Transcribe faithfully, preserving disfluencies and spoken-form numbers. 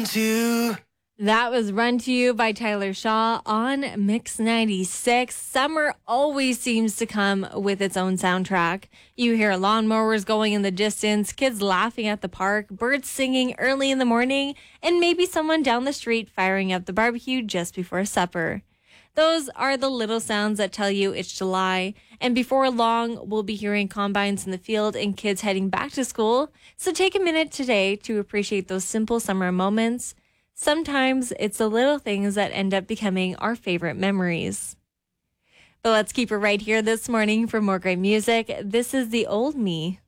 run to. That was Run to You by Tyler Shaw on Mix ninety-six. Summer always seems to come with its own soundtrack. You hear lawnmowers going in the distance, kids laughing at the park, birds singing early in the morning, and maybe someone down the street firing up the barbecue just before supper. Those are the little sounds that tell you it's July, and before long, we'll be hearing combines in the field and kids heading back to school. So take a minute today to appreciate those simple summer moments. Sometimes it's the little things that end up becoming our favorite memories. But let's keep it right here this morning for more great music. This is The Old Me.